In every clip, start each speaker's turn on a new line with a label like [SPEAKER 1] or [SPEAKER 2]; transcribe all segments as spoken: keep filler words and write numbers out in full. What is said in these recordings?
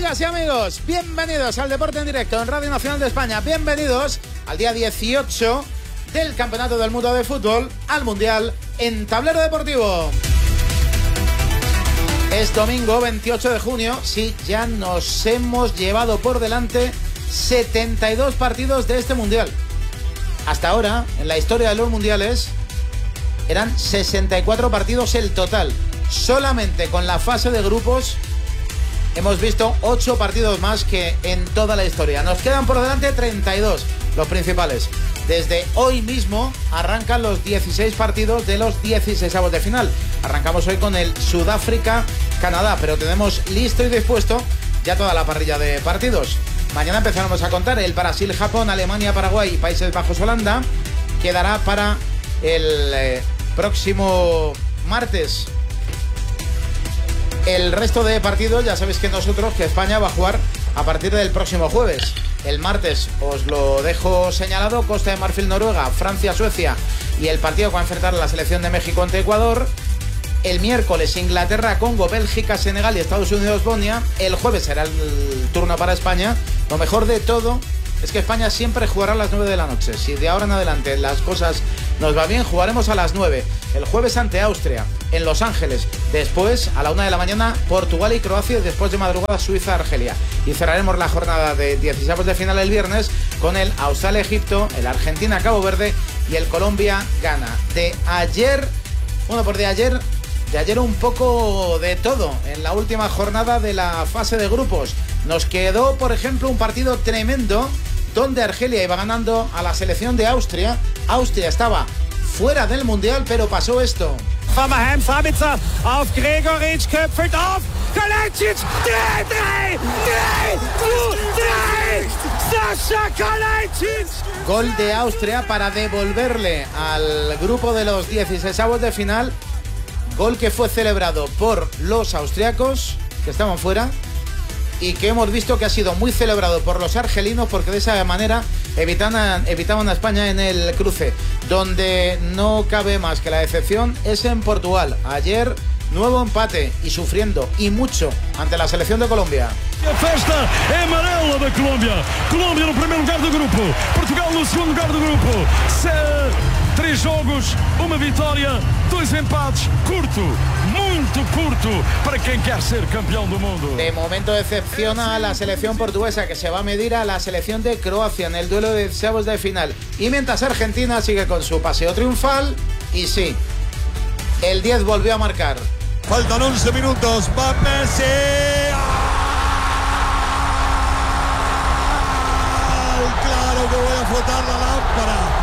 [SPEAKER 1] Amigas y amigos, bienvenidos al Deporte en Directo en Radio Nacional de España. Bienvenidos al día dieciocho del Campeonato del Mundo de Fútbol, al Mundial en Tablero Deportivo. Es domingo veintiocho de junio. Sí, ya nos hemos llevado por delante setenta y dos partidos de este Mundial. Hasta ahora, en la historia de los Mundiales, eran sesenta y cuatro partidos el total. Solamente con la fase de grupos hemos visto ocho partidos más que en toda la historia. Nos quedan por delante treinta y dos, los principales. Desde hoy mismo arrancan los dieciséis partidos de los dieciseisavos de final. Arrancamos hoy con el Sudáfrica-Canadá, pero tenemos listo y dispuesto ya toda la parrilla de partidos. Mañana empezaremos a contar el Brasil-Japón, Alemania-Paraguay y Países Bajos-Holanda. Quedará para el eh, próximo martes el resto de partidos. Ya sabéis que nosotros, que España va a jugar a partir del próximo jueves. El martes os lo dejo señalado: Costa de Marfil, Noruega, Francia, Suecia y el partido que va a enfrentar la selección de México ante Ecuador. El miércoles Inglaterra, Congo, Bélgica, Senegal y Estados Unidos, Bosnia. El jueves será el turno para España. Lo mejor de todo es que España siempre jugará a las nueve de la noche. Si de ahora en adelante las cosas nos va bien, jugaremos a las nueve. El jueves ante Austria, en Los Ángeles. Después, a la una de la mañana, Portugal y Croacia. Y después de madrugada, Suiza, Argelia. Y cerraremos la jornada de dieciseisavos de final el viernes con el Australia-Egipto, el Argentina-Cabo Verde y el Colombia-Ghana. De ayer, bueno, por de ayer... De ayer un poco de todo en la última jornada de la fase de grupos. Nos quedó, por ejemplo, un partido tremendo donde Argelia iba ganando a la selección de Austria. Austria estaba fuera del Mundial, pero pasó esto.
[SPEAKER 2] Van Mahem, Sabitzer, auf Gregoritsch, köpfelt auf, Kalajdzic, drei, drei, drei, drei, Sasha Kalajdzic.
[SPEAKER 1] Gol de Austria para devolverle al grupo de los dieciseisavos de final. Gol que fue celebrado por los austriacos, que estaban fuera, y que hemos visto que ha sido muy celebrado por los argelinos, porque de esa manera evitaban, evitaban a España en el cruce. Donde no cabe más que la decepción es en Portugal. Ayer, nuevo empate y sufriendo, y mucho, ante la selección de Colombia.
[SPEAKER 3] A festa é amarela da Colômbia. Colômbia no primeiro lugar do grupo, Portugal no segundo lugar do grupo. Se... Três jogos, uma vitória, dois empates. Curto, muito curto para quem quer ser campeão do mundo.
[SPEAKER 1] De momento decepciona a la selección portuguesa, que se va a medir a la selección de Croacia en el duelo de dieciseisavos de final. Y mientras Argentina sigue con su paseo triunfal. Y sí, el diez volvió a marcar.
[SPEAKER 4] Faltan once minutos. Va Messi. Claro que voy a flotar la lámpara.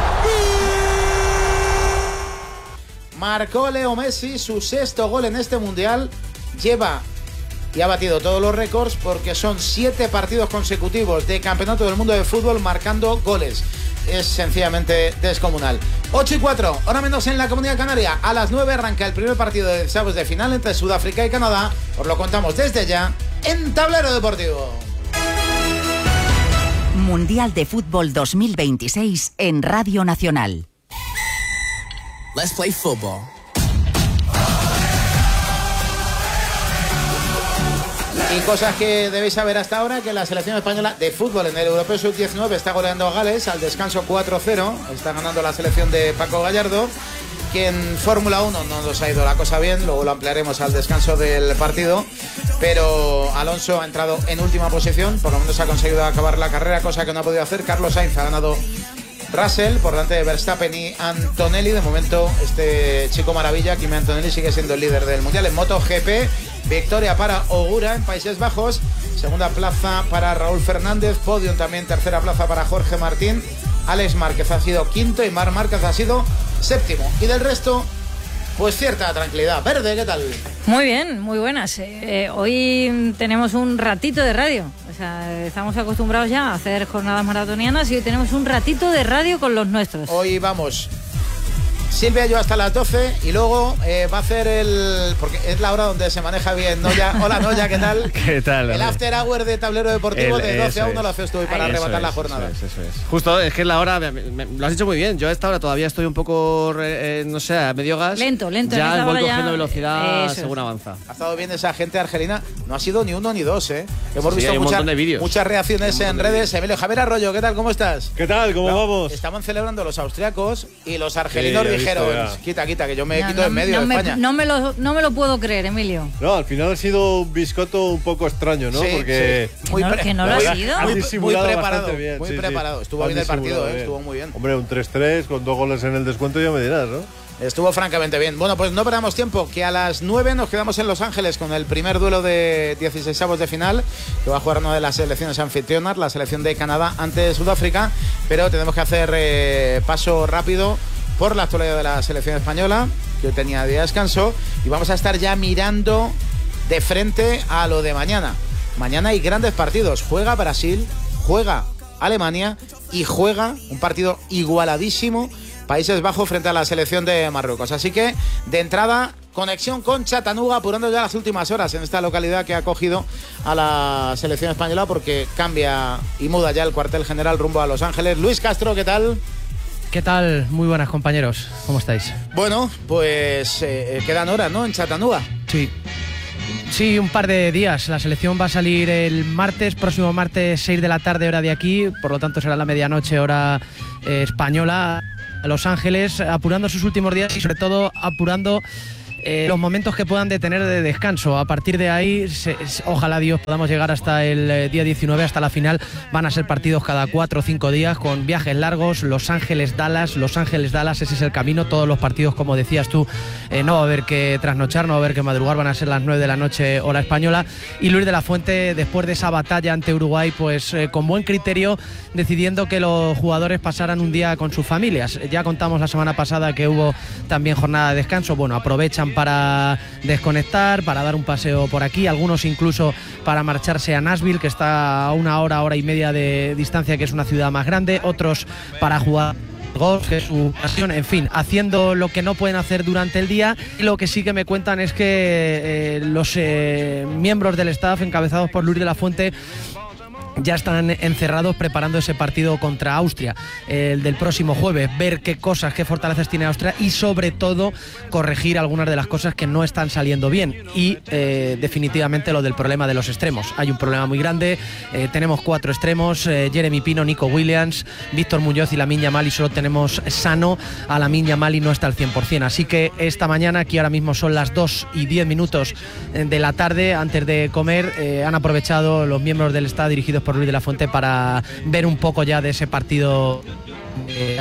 [SPEAKER 1] Marcó Leo Messi su sexto gol en este Mundial. Lleva y ha batido todos los récords, porque son siete partidos consecutivos de Campeonato del Mundo de Fútbol marcando goles. Es sencillamente descomunal. ocho y cuatro, hora menos en la Comunidad Canaria. A las nueve arranca el primer partido de octavos de final entre Sudáfrica y Canadá. Os lo contamos desde ya en Tablero Deportivo.
[SPEAKER 5] Mundial de Fútbol dos mil veintiséis en Radio Nacional.
[SPEAKER 6] Let's play football.
[SPEAKER 1] Y cosas que debéis saber hasta ahora: que la selección española de fútbol en el Europeo sub diecinueve está goleando a Gales al descanso cuatro cero. Está ganando la selección de Paco Gallardo, que en Fórmula uno no nos ha ido la cosa bien. Luego lo ampliaremos al descanso del partido. Pero Alonso ha entrado en última posición, por lo menos ha conseguido acabar la carrera, cosa que no ha podido hacer. Carlos Sainz ha ganado Russell por delante de Verstappen y Antonelli. De momento, este chico maravilla, Kimi Antonelli, sigue siendo el líder del Mundial. En MotoGP, victoria para Ogura en Países Bajos, segunda plaza para Raúl Fernández, podium también, tercera plaza para Jorge Martín. Alex Márquez ha sido quinto y Marc Márquez ha sido séptimo. Y del resto, pues cierta tranquilidad. Verde, ¿qué tal?
[SPEAKER 7] Muy bien, muy buenas. Eh, hoy tenemos un ratito de radio. O sea, estamos acostumbrados ya a hacer jornadas maratonianas y hoy tenemos un ratito de radio con los nuestros.
[SPEAKER 1] Hoy vamos Silvia y yo hasta las doce y luego eh, va a hacer el... porque es la hora donde se maneja bien Noya. Hola Noya, ¿qué tal?
[SPEAKER 8] ¿Qué tal?
[SPEAKER 1] El after hour de Tablero Deportivo
[SPEAKER 8] el,
[SPEAKER 1] de doce a uno
[SPEAKER 8] es.
[SPEAKER 1] lo haces tú hoy para
[SPEAKER 8] Eso
[SPEAKER 1] arrebatar
[SPEAKER 8] es,
[SPEAKER 1] la jornada.
[SPEAKER 8] Eso es, eso es. Justo, es que es la hora, me, me, lo has dicho muy bien, yo a esta hora todavía estoy un poco, eh, no sé, a medio gas.
[SPEAKER 7] Lento, lento.
[SPEAKER 8] Ya
[SPEAKER 7] en
[SPEAKER 8] voy
[SPEAKER 7] esa hora
[SPEAKER 8] cogiendo
[SPEAKER 7] ya...
[SPEAKER 8] velocidad
[SPEAKER 7] Eso
[SPEAKER 8] según
[SPEAKER 7] es.
[SPEAKER 8] avanza.
[SPEAKER 1] Ha estado bien esa gente argelina. No ha sido ni uno ni dos, ¿eh? Hemos
[SPEAKER 8] Sí,
[SPEAKER 1] visto
[SPEAKER 8] hay un
[SPEAKER 1] mucha-
[SPEAKER 8] montón de vídeos.
[SPEAKER 1] muchas reacciones en redes. Emilio Javier Arroyo, ¿qué tal? ¿Cómo estás?
[SPEAKER 4] ¿Qué tal? ¿Cómo
[SPEAKER 1] No,
[SPEAKER 4] vamos?
[SPEAKER 1] Estaban celebrando los austriacos y los argelinos
[SPEAKER 4] Sí, he visto
[SPEAKER 1] dijeron,
[SPEAKER 4] ya.
[SPEAKER 1] quita, quita, que yo me
[SPEAKER 7] No,
[SPEAKER 1] quito
[SPEAKER 7] no,
[SPEAKER 1] en medio
[SPEAKER 7] no
[SPEAKER 1] de
[SPEAKER 7] me,
[SPEAKER 1] España.
[SPEAKER 7] No me, lo, no me lo puedo creer, Emilio.
[SPEAKER 4] No, al final ha sido un biscoto un poco extraño, ¿no?
[SPEAKER 1] Sí,
[SPEAKER 4] Porque
[SPEAKER 1] sí.
[SPEAKER 7] Que no- que no lo ha
[SPEAKER 1] muy-
[SPEAKER 7] sido.
[SPEAKER 4] han
[SPEAKER 1] Muy, muy
[SPEAKER 4] disimulado
[SPEAKER 1] preparado,
[SPEAKER 4] bastante bien.
[SPEAKER 1] muy
[SPEAKER 4] sí, sí.
[SPEAKER 1] preparado. Estuvo
[SPEAKER 4] Han
[SPEAKER 1] bien el partido,
[SPEAKER 4] disimulado
[SPEAKER 1] ¿eh?
[SPEAKER 4] bien.
[SPEAKER 1] Estuvo muy bien.
[SPEAKER 4] Hombre, un tres tres con dos goles en el descuento ya me dirás, ¿no?
[SPEAKER 1] Estuvo francamente bien. Bueno, pues no perdamos tiempo, que a las nueve nos quedamos en Los Ángeles con el primer duelo de dieciseisavos de final, que va a jugar una de las selecciones anfitrionas, la selección de Canadá ante Sudáfrica, pero tenemos que hacer eh, paso rápido por la actualidad de la selección española, que hoy tenía día de descanso, y vamos a estar ya mirando de frente a lo de mañana. Mañana hay grandes partidos. Juega Brasil, juega Alemania y juega un partido igualadísimo Países Bajos frente a la selección de Marruecos. Así que, de entrada, conexión con Chattanooga, apurando ya las últimas horas en esta localidad que ha acogido a la selección española, porque cambia y muda ya el cuartel general rumbo a Los Ángeles. Luis Castro, ¿qué tal?
[SPEAKER 9] ¿Qué tal? Muy buenas, compañeros. ¿Cómo estáis?
[SPEAKER 1] Bueno, pues eh, quedan horas, ¿no? En Chattanooga.
[SPEAKER 9] Sí. Sí, un par de días. La selección va a salir el martes, próximo martes, seis de la tarde, hora de aquí. Por lo tanto, será la medianoche, hora eh, española, a Los Ángeles, apurando sus últimos días y, sobre todo, apurando eh, los momentos que puedan de tener de descanso. A partir de ahí, se, ojalá Dios podamos llegar hasta el eh, día diecinueve, hasta la final. Van a ser partidos cada cuatro o cinco días con viajes largos. Los Ángeles-Dallas, Los Ángeles-Dallas, ese es el camino. Todos los partidos, como decías tú, eh, no va a haber que trasnochar, no va a haber que madrugar, van a ser las nueve de la noche, hora española. Y Luis de la Fuente, después de esa batalla ante Uruguay, pues eh, con buen criterio, decidiendo que los jugadores pasaran un día con sus familias. Ya contamos la semana pasada que hubo también jornada de descanso. Bueno, aprovechan para desconectar, para dar un paseo por aquí, algunos incluso para marcharse a Nashville, que está a una hora, hora y media de distancia, que es una ciudad más grande, otros para jugar golf, que es su pasión, en fin, haciendo lo que no pueden hacer durante el día. Y lo que sí que me cuentan es que eh, los eh, miembros del staff, encabezados por Luis de la Fuente, ya están encerrados preparando ese partido contra Austria, el del próximo jueves, ver qué cosas, qué fortalezas tiene Austria y, sobre todo, corregir algunas de las cosas que no están saliendo bien. Y eh, definitivamente lo del problema de los extremos. Hay un problema muy grande, eh, tenemos cuatro extremos, eh, Jeremy Pino, Nico Williams, Víctor Muñoz y Lamine Yamal, y solo tenemos sano a Lamine Yamal y no está al cien por ciento. Así que esta mañana, aquí ahora mismo son las dos y diez minutos de la tarde, antes de comer, eh, han aprovechado los miembros del staff dirigidos por Luis de la Fuente para ver un poco ya de ese partido eh,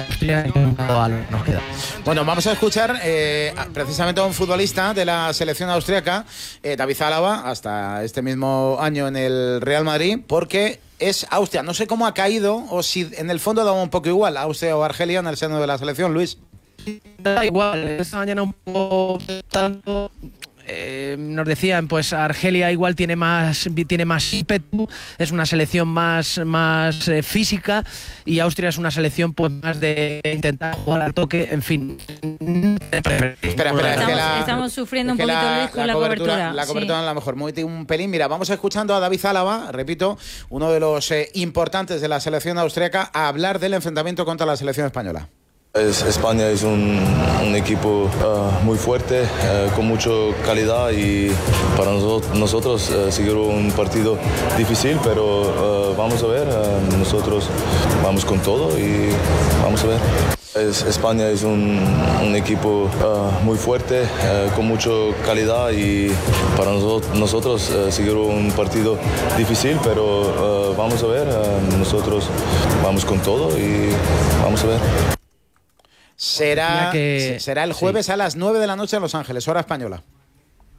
[SPEAKER 9] nos queda.
[SPEAKER 1] Bueno, vamos a escuchar eh, precisamente a un futbolista de la selección austríaca, eh, David Alaba, hasta este mismo año en el Real Madrid, porque es Austria. No sé cómo ha caído o si en el fondo da un poco igual Austria o Argelia en el seno de la selección, Luis.
[SPEAKER 9] Da igual, esta mañana un poco tanto. Eh, nos decían, pues Argelia igual tiene más tiene más ímpetu, es una selección más, más eh, física, y Austria es una selección pues más de intentar jugar al toque, en fin.
[SPEAKER 1] Espera, espera,
[SPEAKER 7] estamos,
[SPEAKER 1] es que la,
[SPEAKER 7] estamos sufriendo
[SPEAKER 1] es que
[SPEAKER 7] un poquito,
[SPEAKER 1] la,
[SPEAKER 7] Luis, con
[SPEAKER 1] la
[SPEAKER 7] la
[SPEAKER 1] cobertura.
[SPEAKER 7] cobertura.
[SPEAKER 1] La cobertura
[SPEAKER 7] sí.
[SPEAKER 1] a lo mejor muy un pelín. Mira, vamos escuchando a David Alaba, repito, uno de los eh, importantes de la selección austríaca, a hablar del enfrentamiento contra la selección española.
[SPEAKER 10] Es, España es un, un equipo uh, muy fuerte, uh, con mucha calidad, y para nosotros, nosotros uh, seguir un partido difícil, pero uh, vamos a ver, uh, nosotros vamos con todo y vamos a ver. Es, España es un, un equipo uh, muy fuerte, uh, con mucha calidad, y para nosotros, nosotros uh, seguir un partido difícil, pero uh, vamos a ver, uh, nosotros vamos con todo y vamos a ver.
[SPEAKER 1] Será,
[SPEAKER 9] que,
[SPEAKER 1] será el jueves sí. a las nueve de la noche en Los Ángeles, hora española.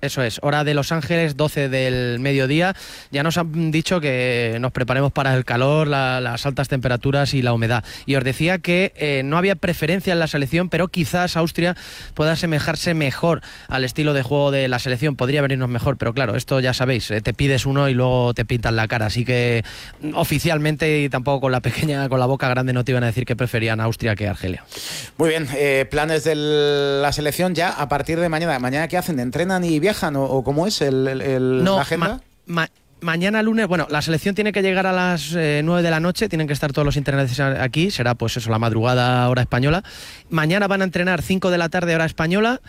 [SPEAKER 9] Eso es, hora de Los Ángeles, doce del mediodía. Ya nos han dicho que nos preparemos para el calor, la, las altas temperaturas y la humedad. Y os decía que eh, no había preferencia en la selección, pero quizás Austria pueda asemejarse mejor al estilo de juego de la selección. Podría venirnos mejor, pero claro, esto ya sabéis, eh, te pides uno y luego te pintan la cara. Así que oficialmente y tampoco con la pequeña, con la boca grande, no te iban a decir que preferían Austria que Argelia.
[SPEAKER 1] Muy bien, eh, planes de la selección ya a partir de mañana. ¿Mañana qué hacen? ¿Entrenan y viajan? ¿O, o cómo es el, el, el
[SPEAKER 9] no,
[SPEAKER 1] la agenda?
[SPEAKER 9] Ma, ma, mañana lunes, bueno, la selección tiene que llegar a las eh, nueve de la noche, tienen que estar todos los internacionales aquí, será pues eso, la madrugada hora española. Mañana van a entrenar cinco de la tarde hora española.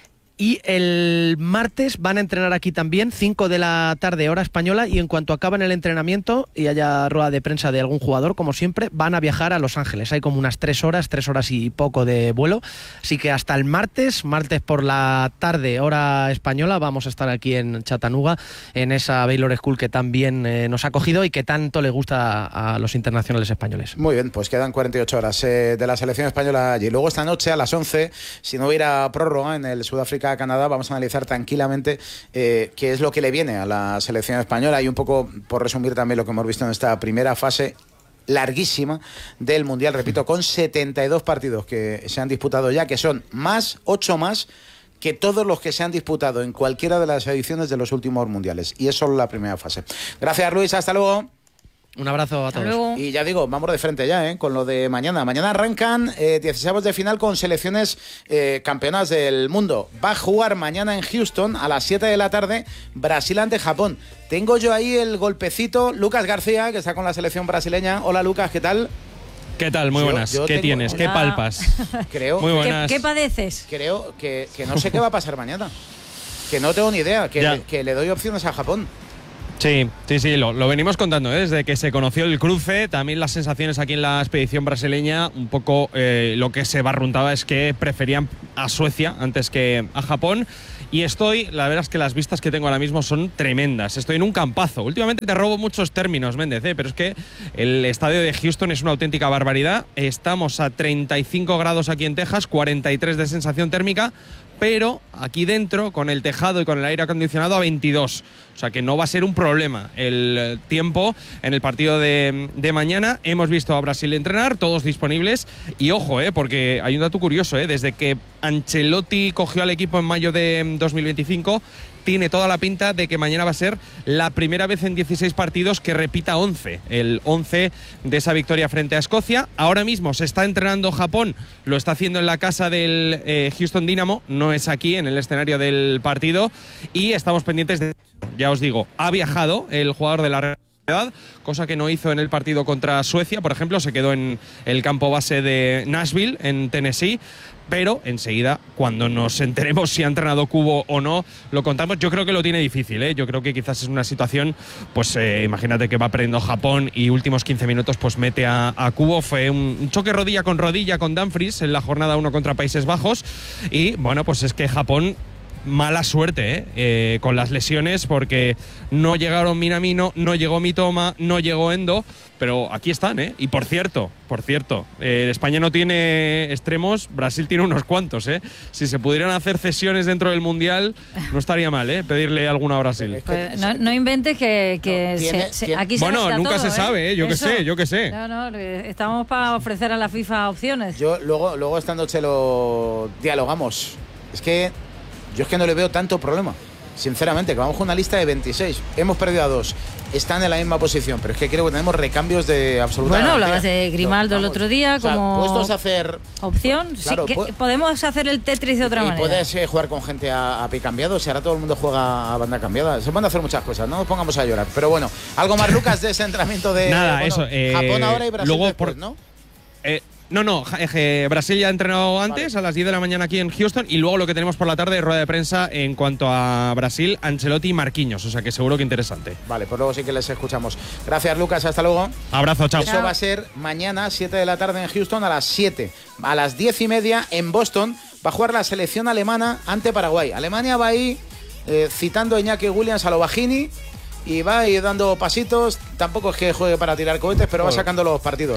[SPEAKER 9] Y el martes van a entrenar aquí también, cinco de la tarde hora española, y en cuanto acaben el entrenamiento y haya rueda de prensa de algún jugador, como siempre, van a viajar a Los Ángeles. Hay como unas tres horas, tres horas y poco de vuelo. Así que hasta el martes, martes por la tarde hora española, vamos a estar aquí en Chattanooga, en esa Baylor School que tan bien eh, nos ha acogido y que tanto le gusta a, a los internacionales españoles.
[SPEAKER 1] Muy bien, pues quedan cuarenta y ocho horas eh, de la selección española allí. Luego esta noche a las once, si no hubiera prórroga en el Sudáfrica a Canadá, vamos a analizar tranquilamente eh, qué es lo que le viene a la selección española y un poco por resumir también lo que hemos visto en esta primera fase larguísima del Mundial, repito, con setenta y dos partidos que se han disputado ya, que son más, ocho más que todos los que se han disputado en cualquiera de las ediciones de los últimos mundiales, y es solo la primera fase. Gracias, Luis, hasta luego.
[SPEAKER 9] Un abrazo a todos.
[SPEAKER 7] Luego.
[SPEAKER 1] Y ya digo, vamos de frente ya, ¿eh? Con lo de mañana. Mañana arrancan eh, dieciséis de final con selecciones eh, campeonas del mundo. Va a jugar mañana en Houston a las siete de la tarde Brasil ante Japón. Tengo yo ahí el golpecito. Lucas García, que está con la selección brasileña. Hola, Lucas, ¿qué tal?
[SPEAKER 11] ¿Qué tal? Muy buenas.
[SPEAKER 1] Yo, yo
[SPEAKER 11] ¿Qué
[SPEAKER 1] tengo...
[SPEAKER 11] tienes? ¿Qué palpas?
[SPEAKER 1] Creo,
[SPEAKER 11] Muy buenas.
[SPEAKER 7] ¿Qué, ¿Qué padeces?
[SPEAKER 1] Creo que, que no sé qué va a pasar mañana. Que no tengo ni idea. Que, le, que le doy opciones a Japón.
[SPEAKER 11] Sí, sí, sí, lo, lo venimos contando, ¿eh? Desde que se conoció el cruce, también las sensaciones aquí en la expedición brasileña, un poco eh, lo que se barruntaba es que preferían a Suecia antes que a Japón. Y estoy, la verdad es que las vistas que tengo ahora mismo son tremendas. Estoy en un campazo. Últimamente te robo muchos términos, Méndez, ¿eh? Pero es que el estadio de Houston es una auténtica barbaridad. Estamos a treinta y cinco grados aquí en Texas, cuarenta y tres de sensación térmica, pero aquí dentro, con el tejado y con el aire acondicionado, a veintidós. O sea que no va a ser un problema el tiempo en el partido de, de mañana. Hemos visto a Brasil entrenar, todos disponibles. Y ojo, eh, porque hay un dato curioso, eh, desde que Ancelotti cogió al equipo en mayo de dos mil veinticinco, tiene toda la pinta de que mañana va a ser la primera vez en dieciséis partidos que repita once. El once de esa victoria frente a Escocia. Ahora mismo se está entrenando Japón, lo está haciendo en la casa del eh, Houston Dynamo, no es aquí en el escenario del partido. Y estamos pendientes de... Ya os digo, ha viajado el jugador de la Real, cosa que no hizo en el partido contra Suecia, por ejemplo, se quedó en el campo base de Nashville, en Tennessee. Pero enseguida, cuando nos enteremos si ha entrenado Kubo o no, lo contamos. Yo creo que lo tiene difícil, ¿eh? Yo creo que quizás es una situación, pues eh, imagínate que va perdiendo Japón y últimos quince minutos pues mete a, a Kubo. Fue un, un choque rodilla con rodilla con Dumfries en la jornada uno contra Países Bajos. Y bueno, pues es que Japón... Mala suerte ¿eh? Eh, con las lesiones, porque no llegaron Minamino, no llegó Mitoma, no llegó Endo, pero aquí están, ¿eh? Y por cierto, por cierto, eh, España no tiene extremos, Brasil tiene unos cuantos, ¿eh? Si se pudieran hacer cesiones dentro del Mundial, no estaría mal, ¿eh? Pedirle alguna a Brasil.
[SPEAKER 7] Pues no, no inventes que, que
[SPEAKER 1] no, tiene,
[SPEAKER 7] se, se,
[SPEAKER 1] tiene,
[SPEAKER 7] aquí se
[SPEAKER 11] bueno, nunca
[SPEAKER 7] todo,
[SPEAKER 11] se
[SPEAKER 7] ¿eh?
[SPEAKER 11] sabe, ¿eh? Yo qué sé, yo qué sé.
[SPEAKER 7] No, no, estamos para ofrecer a la FIFA opciones.
[SPEAKER 1] Yo luego, luego esta noche lo dialogamos. Es que yo es que no le veo tanto problema, sinceramente, que vamos con una lista de veintiséis. Hemos perdido a dos. Están en la misma posición, pero es que creo que tenemos recambios de absoluta...
[SPEAKER 7] Bueno, hablabas de Grimaldo no, el otro día,
[SPEAKER 1] o sea,
[SPEAKER 7] como...
[SPEAKER 1] puestos a hacer...
[SPEAKER 7] Opción,
[SPEAKER 1] claro,
[SPEAKER 7] sí, que
[SPEAKER 1] pu-
[SPEAKER 7] podemos hacer el Tetris de otra
[SPEAKER 1] y
[SPEAKER 7] manera.
[SPEAKER 1] Y puedes eh, jugar con gente a, a pie cambiado, si ahora todo el mundo juega a banda cambiada. Se pueden hacer muchas cosas, no nos pongamos a llorar. Pero bueno, algo más, Lucas, de ese entrenamiento de...
[SPEAKER 11] Nada,
[SPEAKER 1] bueno,
[SPEAKER 11] eso... Eh,
[SPEAKER 1] Japón ahora y Brasil
[SPEAKER 11] luego
[SPEAKER 1] después,
[SPEAKER 11] por,
[SPEAKER 1] ¿no?
[SPEAKER 11] Eh, No, no, eh, Brasil ya ha entrenado antes, vale, a las diez de la mañana aquí en Houston, y luego lo que tenemos por la tarde es rueda de prensa en cuanto a Brasil, Ancelotti y Marquinhos, o sea que seguro que interesante.
[SPEAKER 1] Vale, pues luego sí que les escuchamos. Gracias, Lucas, hasta luego.
[SPEAKER 11] Abrazo, chao.
[SPEAKER 1] Eso va a ser mañana, siete de la tarde en Houston, a las siete. A las diez y media en Boston va a jugar la selección alemana ante Paraguay. Alemania va ahí eh, citando a Iñaki Williams a lo Bajini, y va a ir dando pasitos. Tampoco es que juegue para tirar cohetes, pero va sacando los partidos.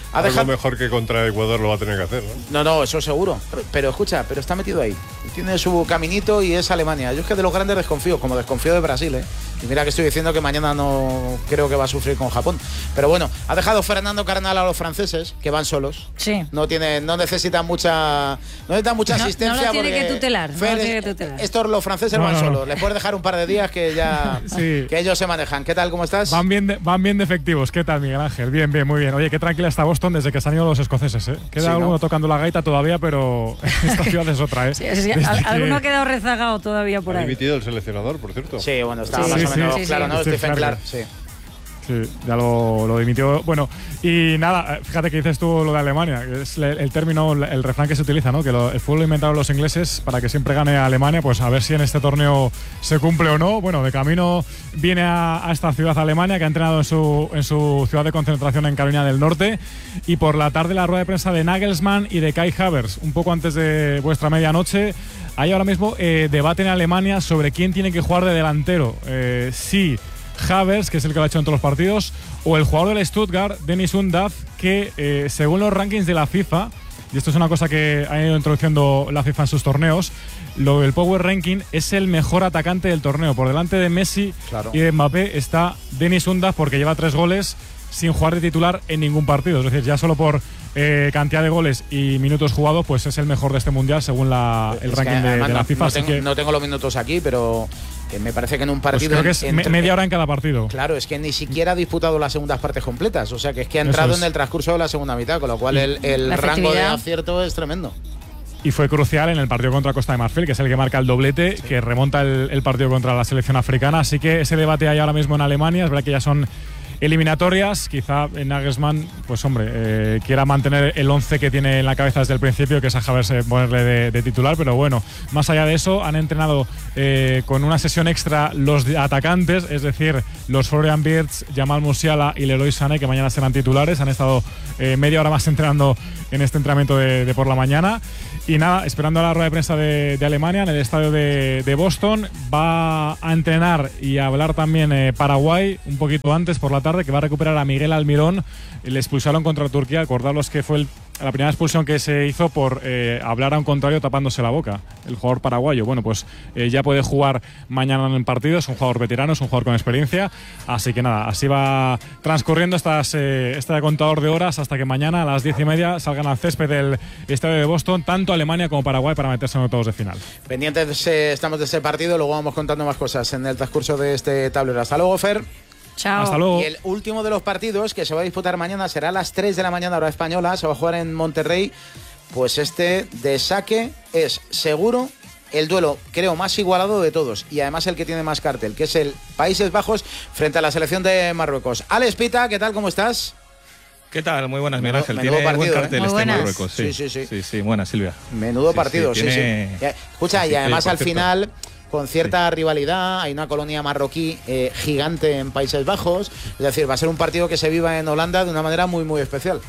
[SPEAKER 1] Ha dejado...
[SPEAKER 12] Algo mejor que contra Ecuador lo va a tener que hacer, ¿no?
[SPEAKER 1] No, no, eso seguro. Pero, pero escucha, pero está metido ahí. Tiene su caminito y es Alemania. Yo es que de los grandes desconfío, como desconfío de Brasil, ¿eh? Y mira que estoy diciendo que mañana no creo que va a sufrir con Japón. Pero bueno, ha dejado Fernando Carnal a los franceses, que van solos.
[SPEAKER 7] Sí.
[SPEAKER 1] No tiene, no necesitan mucha, no necesitan mucha
[SPEAKER 7] no,
[SPEAKER 1] asistencia.
[SPEAKER 7] No lo tiene
[SPEAKER 1] porque
[SPEAKER 7] que tutelar.
[SPEAKER 1] Fer,
[SPEAKER 7] no tiene que tutelar.
[SPEAKER 1] Estos los franceses
[SPEAKER 13] no,
[SPEAKER 1] van
[SPEAKER 13] no,
[SPEAKER 1] solos.
[SPEAKER 13] no.
[SPEAKER 1] Les puedes dejar un par de días que ya
[SPEAKER 13] sí.
[SPEAKER 1] que ellos se manejan. ¿Qué tal? ¿Cómo estás?
[SPEAKER 13] Van bien, de, van bien de efectivos. ¿Qué tal, Miguel Ángel? Bien, bien, muy bien. Oye, qué tranquila está Boston desde que se han ido los escoceses, ¿eh? Queda
[SPEAKER 1] sí,
[SPEAKER 13] alguno
[SPEAKER 1] ¿no?
[SPEAKER 13] tocando la gaita todavía, pero esta ciudad es otra, ¿eh?
[SPEAKER 7] Sí, sí, sí. Al, alguno ha quedado rezagado todavía por
[SPEAKER 12] ha
[SPEAKER 7] ahí.
[SPEAKER 12] Ha dimitido el seleccionador, por cierto.
[SPEAKER 1] Sí, bueno, estaba
[SPEAKER 7] sí,
[SPEAKER 1] más
[SPEAKER 13] sí,
[SPEAKER 1] o menos
[SPEAKER 13] sí,
[SPEAKER 1] claro,
[SPEAKER 13] sí,
[SPEAKER 1] ¿no?
[SPEAKER 13] sí.
[SPEAKER 1] Stephen Clark, sí.
[SPEAKER 13] Sí, ya lo, lo dimitió. Bueno, y nada, fíjate que dices tú lo de Alemania, que es el, el término, el refrán que se utiliza, ¿no? Que lo, el fútbol lo inventaron los ingleses para que siempre gane a Alemania, pues a ver si en este torneo se cumple o no. Bueno, de camino viene a, a esta ciudad Alemania, que ha entrenado en su, en su ciudad de concentración en Carolina del Norte, y por la tarde la rueda de prensa de Nagelsmann y de Kai Havertz, un poco antes de vuestra medianoche. Hay ahora mismo eh, debate en Alemania sobre quién tiene que jugar de delantero. Eh, sí. Havertz, que es el que lo ha hecho en todos los partidos, o el jugador del Stuttgart, Dennis Undav, que eh, según los rankings de la FIFA, y esto es una cosa que ha ido introduciendo la FIFA en sus torneos, lo del Power Ranking es el mejor atacante del torneo. Por delante de Messi claro. y de Mbappé está Dennis Undav, porque lleva tres goles sin jugar de titular en ningún partido. Es decir, ya solo por eh, cantidad de goles y minutos jugados, pues es el mejor de este mundial según la, el es ranking de, de la FIFA.
[SPEAKER 1] No tengo,
[SPEAKER 13] así que
[SPEAKER 1] no tengo los minutos aquí, pero que me parece que en un partido...
[SPEAKER 13] Pues creo que es
[SPEAKER 1] entre,
[SPEAKER 13] media hora en cada partido.
[SPEAKER 1] Claro, es que ni siquiera ha disputado las segundas partes completas. O sea, que es que ha entrado es. en el transcurso de la segunda mitad, con lo cual el, el rango de acierto es tremendo.
[SPEAKER 13] Y fue crucial en el partido contra Costa de Marfil, que es el que marca el doblete, sí. que remonta el, el partido contra la selección africana. Así que ese debate hay ahora mismo en Alemania. Es verdad que ya son eliminatorias. Quizá Nagelsmann, pues hombre, eh, quiera mantener el once que tiene en la cabeza desde el principio, que es a Havertz ponerle de, de titular, pero bueno, más allá de eso, han entrenado eh, con una sesión extra los atacantes, es decir, los Florian Wirtz, Jamal Musiala y Leroy Sané, que mañana serán titulares. Han estado eh, media hora más entrenando en este entrenamiento de, de por la mañana. Y nada, esperando a la rueda de prensa de, de Alemania en el estadio de, de Boston. Va a entrenar y a hablar también eh, Paraguay un poquito antes por la tarde, que va a recuperar a Miguel Almirón. Le expulsaron contra Turquía. Acordaros que fue el, la primera expulsión que se hizo por eh, hablar a un contrario tapándose la boca, el jugador paraguayo. Bueno, pues eh, ya puede jugar mañana en el partido. Es un jugador veterano, es un jugador con experiencia. Así que nada, así va transcurriendo estas, eh, este contador de horas hasta que mañana a las diez y media salgan al césped del estadio de Boston, tanto Alemania como Paraguay, para meterse en octavos de final.
[SPEAKER 1] Pendientes eh, estamos de ese partido, luego vamos contando más cosas en el transcurso de este tablero. Hasta luego, Fer.
[SPEAKER 7] Chao.
[SPEAKER 13] Hasta luego.
[SPEAKER 1] Y el último de los partidos que se va a disputar mañana será a las tres de la mañana hora española. Se va a jugar en Monterrey. Pues este de saque es seguro el duelo, creo, más igualado de todos. Y además el que tiene más cartel, que es el Países Bajos frente a la selección de Marruecos. Alex Pita, ¿qué tal? ¿Cómo estás?
[SPEAKER 14] ¿Qué tal? Muy buenas, Miguel Ángel.
[SPEAKER 1] Menudo
[SPEAKER 14] tiene
[SPEAKER 1] partido,
[SPEAKER 14] buen cartel
[SPEAKER 1] ¿eh?
[SPEAKER 14] este Marruecos. Sí.
[SPEAKER 1] Sí, sí, sí.
[SPEAKER 14] sí, sí. Buena, Silvia.
[SPEAKER 1] Menudo
[SPEAKER 14] sí,
[SPEAKER 1] partido, sí,
[SPEAKER 14] sí. Tiene...
[SPEAKER 1] sí. Escucha,
[SPEAKER 14] sí,
[SPEAKER 1] y además
[SPEAKER 14] sí,
[SPEAKER 1] al
[SPEAKER 14] cierto.
[SPEAKER 1] final, con cierta sí. rivalidad, hay una colonia marroquí eh, gigante en Países Bajos. Es decir, va a ser un partido que se viva en Holanda de una manera muy, muy especial.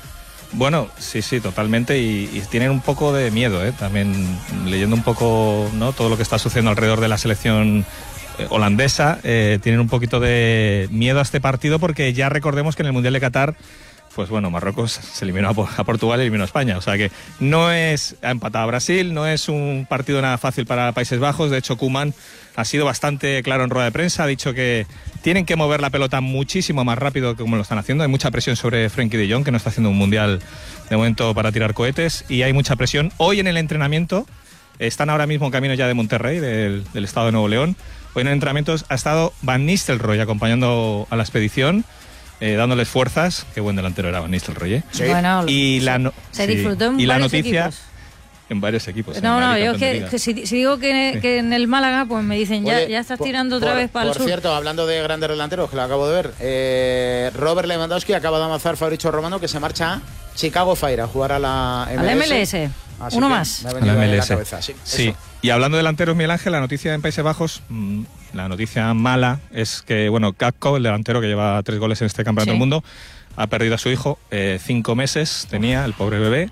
[SPEAKER 14] Bueno, sí, sí, totalmente. Y, y tienen un poco de miedo, ¿eh? También leyendo un poco, ¿no?, todo lo que está sucediendo alrededor de la selección eh, holandesa. Eh, tienen un poquito de miedo a este partido porque ya recordemos que en el Mundial de Qatar, pues bueno, Marruecos se eliminó a, a Portugal y eliminó a España. O sea que no es, ha empatado a Brasil, no es un partido nada fácil para Países Bajos. De hecho, Koeman ha sido bastante claro en rueda de prensa, ha dicho que tienen que mover la pelota muchísimo más rápido que como lo están haciendo. Hay mucha presión sobre Frenkie de Jong, que no está haciendo un mundial de momento para tirar cohetes, y hay mucha presión. Hoy en el entrenamiento, están ahora mismo en camino ya de Monterrey, del, del estado de Nuevo León. Hoy en el entrenamiento ha estado Van Nistelrooy acompañando a la expedición, eh, dándoles fuerzas. Qué buen delantero era Van Nistelrooy, ¿eh?
[SPEAKER 7] Sí. Bueno,
[SPEAKER 14] y la no,
[SPEAKER 7] se
[SPEAKER 14] sí.
[SPEAKER 7] disfrutó en
[SPEAKER 14] y la
[SPEAKER 7] varios
[SPEAKER 14] noticia
[SPEAKER 7] equipos.
[SPEAKER 14] En varios equipos.
[SPEAKER 7] No, no,
[SPEAKER 14] Madrid,
[SPEAKER 7] yo es que, que si, si digo que,
[SPEAKER 14] sí.
[SPEAKER 7] que en el Málaga, pues me dicen, ya,
[SPEAKER 1] Oye,
[SPEAKER 7] ya estás
[SPEAKER 1] por,
[SPEAKER 7] tirando otra
[SPEAKER 1] por,
[SPEAKER 7] vez para el
[SPEAKER 1] por
[SPEAKER 7] sur.
[SPEAKER 1] Por cierto, hablando de grandes delanteros, que lo acabo de ver, eh, Robert Lewandowski acaba de avanzar Fabricio Romano, que se marcha a Chicago Fire a jugar a la M L S.
[SPEAKER 7] A la M L S.
[SPEAKER 1] Así
[SPEAKER 7] Uno
[SPEAKER 1] que
[SPEAKER 7] más.
[SPEAKER 1] Me ha venido
[SPEAKER 14] a la M L
[SPEAKER 1] ahí
[SPEAKER 14] S.
[SPEAKER 1] a la cabeza. Sí,
[SPEAKER 14] sí. Y hablando de delanteros, Miguel Ángel, la noticia en Países Bajos, mmm, la noticia mala es que, bueno, Kakko, el delantero que lleva tres goles en este campeonato
[SPEAKER 7] sí.
[SPEAKER 14] del mundo, ha perdido a su hijo. Eh, cinco meses tenía, el pobre bebé.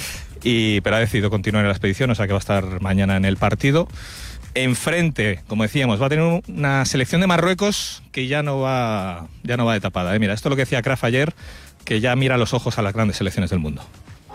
[SPEAKER 14] Y, pero ha decidido continuar en la expedición, o sea que va a estar mañana en el partido. Enfrente, como decíamos, va a tener una selección de Marruecos que ya no va, ya no va de tapada, ¿eh? Mira, esto es lo que decía Kraf ayer que ya mira a los ojos a las grandes selecciones del mundo.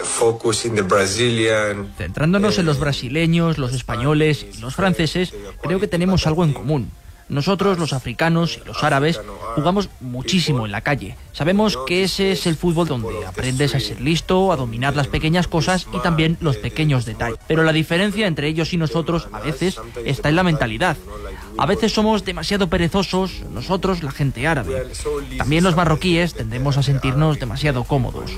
[SPEAKER 15] Centrándonos en los brasileños, los españoles y los franceses, creo que tenemos algo en común. Nosotros, los africanos y los árabes, jugamos muchísimo en la calle. Sabemos que ese es el fútbol donde aprendes a ser listo, a dominar las pequeñas cosas y también los pequeños detalles. Pero la diferencia entre ellos y nosotros, a veces, está en la mentalidad. A veces somos demasiado perezosos, nosotros, la gente árabe. También los marroquíes tendemos a sentirnos demasiado cómodos.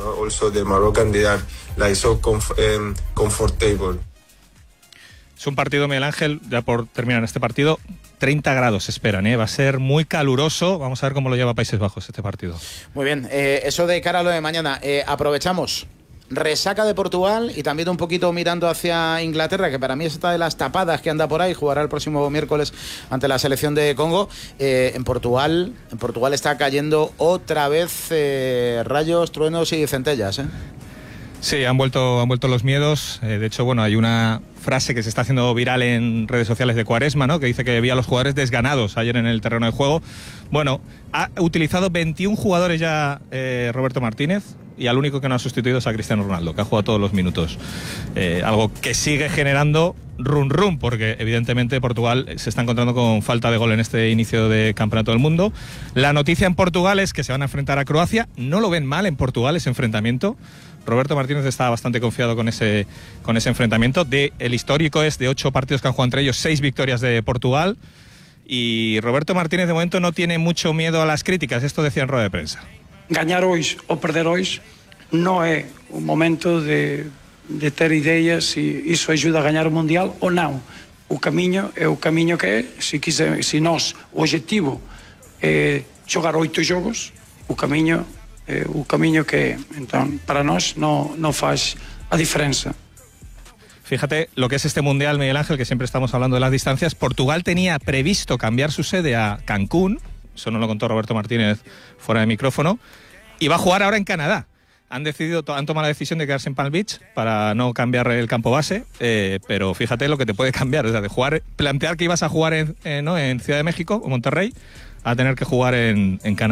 [SPEAKER 14] Es un partido, Miguel Ángel, ya por terminar este partido, treinta grados se esperan, ¿eh? Va a ser muy caluroso. Vamos a ver cómo lo lleva Países Bajos este partido.
[SPEAKER 1] Muy bien, eh, eso de cara a lo de mañana. Eh, aprovechamos. Resaca de Portugal y también un poquito mirando hacia Inglaterra, que para mí es esta de las tapadas que anda por ahí. Jugará el próximo miércoles ante la selección de Congo. Eh, en Portugal en Portugal está cayendo otra vez eh, rayos, truenos y centellas, ¿eh?
[SPEAKER 14] Sí, han vuelto, han vuelto los miedos. Eh, de hecho, bueno, hay una frase que se está haciendo viral en redes sociales de Quaresma, ¿no? Que dice que veía a los jugadores desganados ayer en el terreno de juego. Bueno, ha utilizado veintiún jugadores ya eh, Roberto Martínez, y al único que no ha sustituido es a Cristiano Ronaldo, que ha jugado todos los minutos. Eh, algo que sigue generando run run, porque evidentemente Portugal se está encontrando con falta de gol en este inicio de Campeonato del Mundo. La noticia en Portugal es que se van a enfrentar a Croacia. No lo ven mal en Portugal ese enfrentamiento. Roberto Martínez está bastante confiado con ese, con ese enfrentamiento. De, el histórico es de ocho partidos que han jugado entre ellos, seis victorias de Portugal. Y Roberto Martínez de momento no tiene mucho miedo a las críticas. Esto decía en rueda de prensa.
[SPEAKER 16] Ganhar hoje ou perder hoje não é o momento de, de ter ideias se isso ajuda a ganhar o Mundial ou não. O caminho é o caminho que é. Se, quiser, se nós, o objetivo é jogar oito jogos, o caminho é o caminho que é. Então, para nós, não, não faz a diferença.
[SPEAKER 14] Fíjate lo que es este Mundial, Miguel Ángel, que siempre estamos hablando de las distancias. Portugal tenía previsto cambiar su sede a Cancún. Eso nos lo contó Roberto Martínez fuera de micrófono, y va a jugar ahora en Canadá. Han decidido, han tomado la decisión de quedarse en Palm Beach para no cambiar el campo base, eh, pero fíjate lo que te puede cambiar, o sea, de jugar, plantear que ibas a jugar en, eh, ¿no? en Ciudad de México o Monterrey, a tener que jugar en, en Canadá.